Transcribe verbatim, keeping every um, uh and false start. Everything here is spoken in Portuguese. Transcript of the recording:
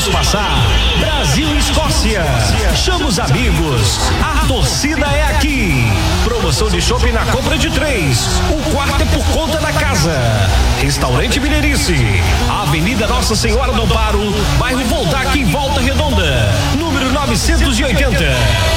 vamos passar. Brasil e Escócia. Chama os amigos. A torcida é aqui. Promoção de shopping na compra de três. O quarto é por conta da casa. Restaurante Mineirice. Avenida Nossa Senhora do Amparo, bairro Voltac, em Volta Redonda. Número novecentos e oitenta.